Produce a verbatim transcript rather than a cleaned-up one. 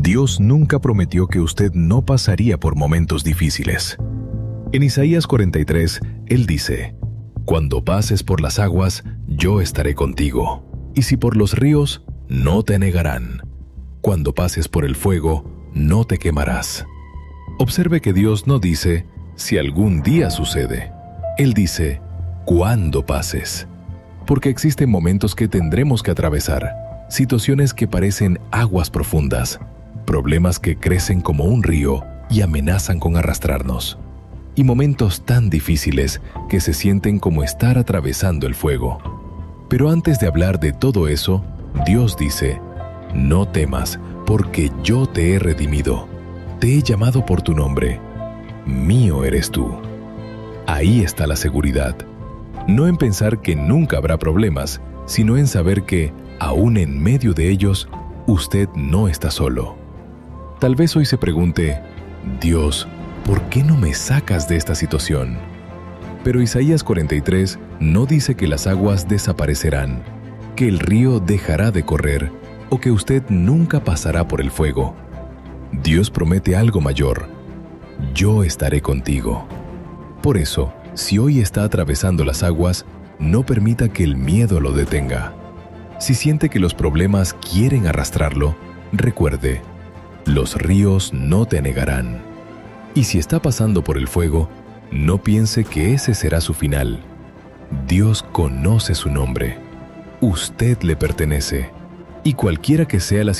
Dios nunca prometió que usted no pasaría por momentos difíciles. En Isaías cuarenta y tres, Él dice: «Cuando pases por las aguas, yo estaré contigo, y si por los ríos, no te anegarán. Cuando pases por el fuego, no te quemarás». Observe que Dios no dice si algún día sucede. Él dice cuando pases. Porque existen momentos que tendremos que atravesar, situaciones que parecen aguas profundas, problemas que crecen como un río y amenazan con arrastrarnos, y momentos tan difíciles que se sienten como estar atravesando el fuego. Pero antes de hablar de todo eso, Dios dice: «No temas, porque yo te he redimido. Te he llamado por tu nombre. Mío eres tú». Ahí está la seguridad. No en pensar que nunca habrá problemas, sino en saber que, aún en medio de ellos, usted no está solo. Tal vez hoy se pregunte: «Dios, ¿por qué no me sacas de esta situación?». Pero Isaías cuarenta y tres no dice que las aguas desaparecerán, que el río dejará de correr o que usted nunca pasará por el fuego. Dios promete algo mayor: «Yo estaré contigo». Por eso, si hoy está atravesando las aguas, no permita que el miedo lo detenga. Si siente que los problemas quieren arrastrarlo, recuerde: los ríos no te anegarán. Y si está pasando por el fuego, no piense que ese será su final. Dios conoce su nombre. Usted le pertenece. Y cualquiera que sea la